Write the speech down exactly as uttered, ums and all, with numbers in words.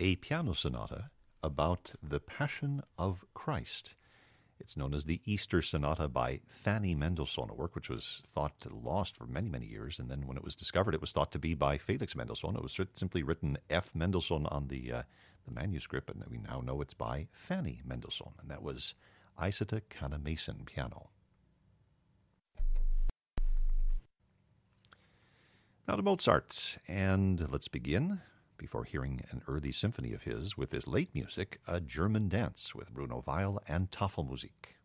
a piano sonata about the Passion of Christ. It's known as the Easter Sonata by Fanny Mendelssohn, a work which was thought lost for many, many years, and then when it was discovered, it was thought to be by Felix Mendelssohn. It was simply written F. Mendelssohn on the uh, the manuscript, and we now know it's by Fanny Mendelssohn, and that was Isata Kana-Mason piano. Now to Mozart, and let's begin, before hearing an early symphony of his, with his late music, A German Dance with Bruno Weil and Tafelmusik.